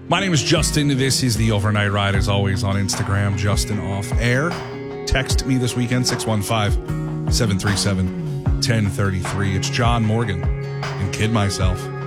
My name is Justin. This is the Overnight Ride, as always, on Instagram, Justin Off Air. Text me this weekend, 615-737-1033. It's John Morgan and Kid Myself.